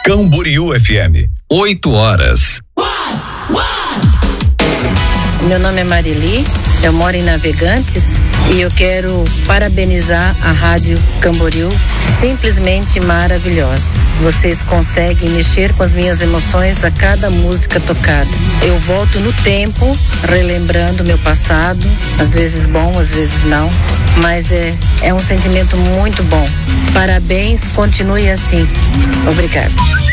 Camboriú FM. 8h. Meu nome é Marili, eu moro em Navegantes e eu quero parabenizar a Rádio Camboriú, simplesmente maravilhosa. Vocês conseguem mexer com as minhas emoções a cada música tocada. Eu volto no tempo, relembrando meu passado, às vezes bom, às vezes não, mas é um sentimento muito bom. Parabéns, continue assim. Obrigada.